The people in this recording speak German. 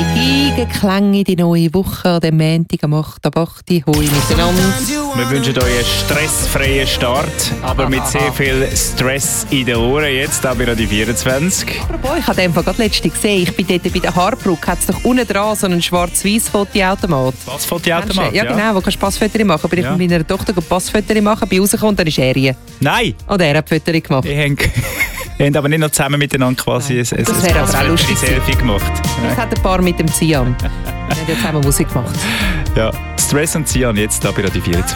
Geigenklänge in die neue Woche an dem Montag am 8. Hoi miteinander. Wir wünschen euch einen stressfreien Start, aber mit sehr viel Stress in den Ohren jetzt, auch bei die 24. Apropos, ich habe den gerade letztens gesehen, ich bin dort bei der Haarbrücke, hat es doch unten dran so einen schwarz-weiß Fotoautomat. Was Fotoautomat? Ja, genau, wo kannst du Passfotos machen. Bin ich mit meiner Tochter Passfotos machen, bei rausgekommen, dann ist er. Nein! Oder er hat Fotos gemacht. Wir haben aber nicht noch zusammen miteinander quasi ein Selfie gemacht. Das hat ein paar mit dem Cian. Wir haben ja zusammen Musik gemacht. Ja, Stress und Cian jetzt da bei die 24.